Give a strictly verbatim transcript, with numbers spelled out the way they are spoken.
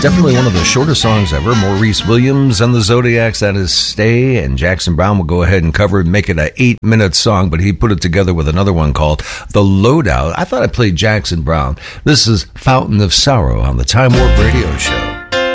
Definitely one of the shortest songs ever. Maurice Williams and the Zodiacs, that is Stay, and Jackson Browne will go ahead and cover it, make it an eight-minute song, but he put it together with another one called The Loadout. I thought I played Jackson Browne. This is Fountain of Sorrow on the Time Warp Radio Show.